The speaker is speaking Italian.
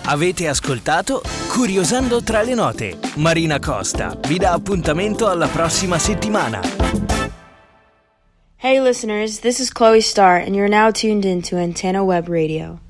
Avete ascoltato Curiosando tra le note. Marina Costa vi dà appuntamento alla prossima settimana. Hey listeners, this is Chloe Starr and you're now tuned in to Antenna Web Radio.